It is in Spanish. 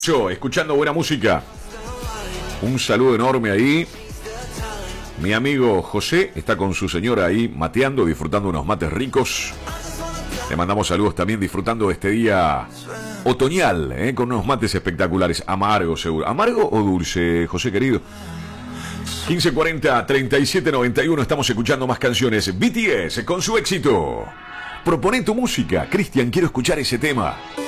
Yo, escuchando buena música. Un saludo enorme ahí. Mi amigo José está con su señora ahí mateando, disfrutando unos mates ricos. Le mandamos saludos también disfrutando de este día otoñal, con unos mates espectaculares. Amargo, seguro. ¿Amargo o dulce, José querido? 1540 3791. Estamos escuchando más canciones. BTS con su éxito. Proponé tu música. Cristian, quiero escuchar ese tema.